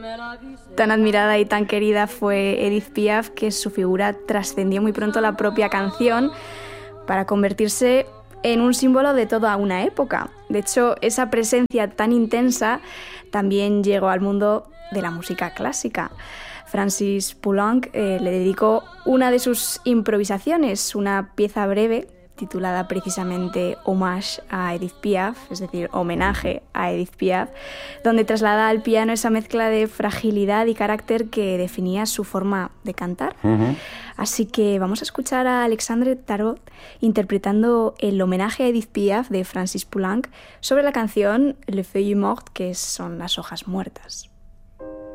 Tan admirada y tan querida fue Edith Piaf que su figura trascendió muy pronto la propia canción para convertirse en un símbolo de toda una época. De hecho, esa presencia tan intensa también llegó al mundo de la música clásica. Francis Poulenc le dedicó una de sus improvisaciones, una pieza breve titulada precisamente Hommage a Edith Piaf, es decir, homenaje a Edith Piaf, donde traslada al piano esa mezcla de fragilidad y carácter que definía su forma de cantar. Así que vamos a escuchar a Alexandre Tarot interpretando el homenaje a Edith Piaf de Francis Poulenc sobre la canción Le Feuille Morte, que son las hojas muertas.